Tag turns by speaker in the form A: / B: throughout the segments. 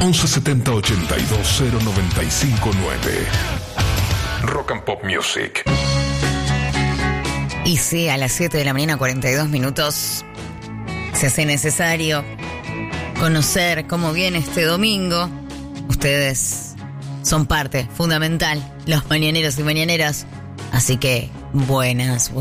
A: 1170 82 0959. Rock and Pop Music.
B: Y sí, a las 7 de la mañana, 42 minutos, se hace necesario conocer cómo viene este domingo. Ustedes son parte fundamental, los mañaneros y mañaneras. Así que, buenas.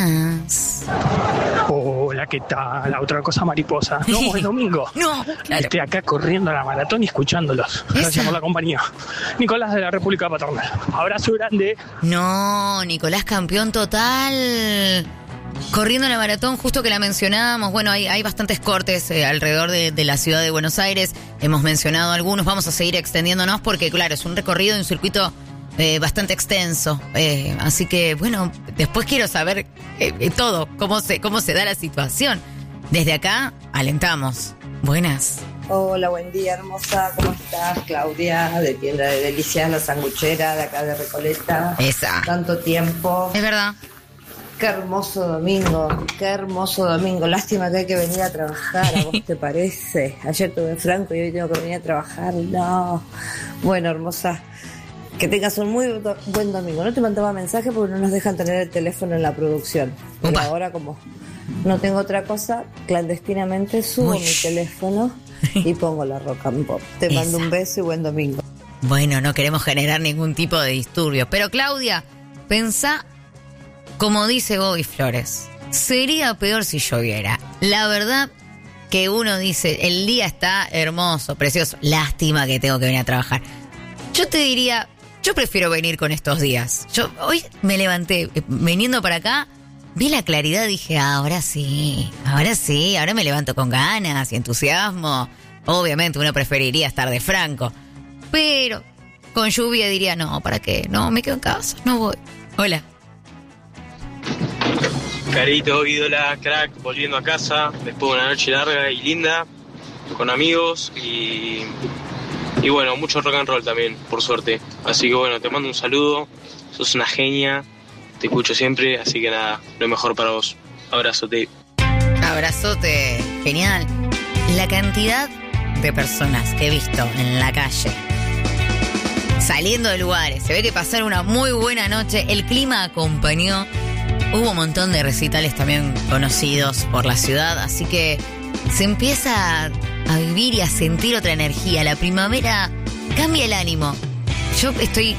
C: Hola, ¿qué tal? La otra cosa mariposa. No, es domingo.
B: No, claro.
C: Estoy acá corriendo a la maratón y escuchándolos. Gracias por la compañía. Nicolás de la República Patronal. Abrazo grande.
B: No, Nicolás, campeón total. Corriendo la maratón, justo que la mencionábamos. Bueno, hay bastantes cortes alrededor de la ciudad de Buenos Aires. Hemos mencionado algunos. Vamos a seguir extendiéndonos porque, claro, es un recorrido y un circuito bastante extenso. Así que, bueno, después quiero saber todo, cómo se da la situación. Desde acá, alentamos. Buenas.
D: Hola, buen día, hermosa. ¿Cómo estás? Claudia, de Tienda de Delicias, La Sanguchera, de acá de Recoleta.
B: Esa.
D: Tanto tiempo.
B: Es verdad.
D: Qué hermoso domingo, qué hermoso domingo. Lástima que hay que venir a trabajar, ¿a vos te parece? Ayer tuve Franco y hoy tengo que venir a trabajar. No. Bueno, hermosa, que tengas un muy buen domingo. No te mandaba mensaje porque no nos dejan tener el teléfono en la producción. Pero
B: Opa.
D: ahora, como no tengo otra cosa, clandestinamente subo mi teléfono y pongo la Rock and Pop. Te mando un beso y buen domingo.
B: Bueno, no queremos generar ningún tipo de disturbio. Pero, Claudia, pensá, como dice Bobby Flores, sería peor si lloviera. La verdad que uno dice, el día está hermoso, precioso. Lástima que tengo que venir a trabajar. Yo te diría, yo prefiero venir con estos días. Yo hoy me levanté, viniendo para acá, vi la claridad y dije, ahora sí, ahora me levanto con ganas y entusiasmo. Obviamente uno preferiría estar de Franco, pero con lluvia diría, no, ¿para qué? No, me quedo en casa, no voy. Hola.
E: Carito, ídola, crack, volviendo a casa después de una noche larga y linda, con amigos y bueno, mucho rock and roll también, por suerte. Así que bueno, te mando un saludo, sos una genia, te escucho siempre, así que nada, lo mejor para vos. Abrazote.
B: Abrazote, genial. La cantidad de personas que he visto en la calle, saliendo de lugares, se ve que pasaron una muy buena noche, el clima acompañó. Hubo un montón de recitales también conocidos por la ciudad, así que se empieza a vivir y a sentir otra energía. La primavera cambia el ánimo. Yo estoy,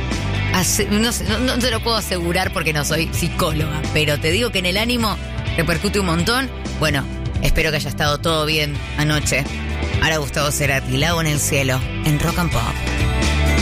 B: no te lo puedo asegurar porque no soy psicóloga, pero te digo que en el ánimo repercute un montón. Bueno, espero que haya estado todo bien anoche. Ahora Gustavo Cerati, Lago en el cielo, en Rock and Pop.